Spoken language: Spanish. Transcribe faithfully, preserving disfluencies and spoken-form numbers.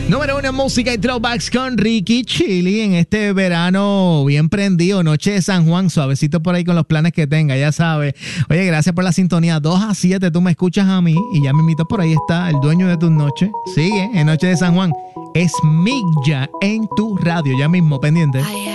Número uno en música y throwbacks con Ricky Chili en este verano bien prendido, noche de San Juan, suavecito por ahí con los planes que tenga, ya sabes. Oye, gracias por la sintonía, dos a siete, tú me escuchas a mí y ya me invito por ahí está el dueño de tus noches. Sigue en Noche de San Juan, es Migya en tu radio, ya mismo, pendiente.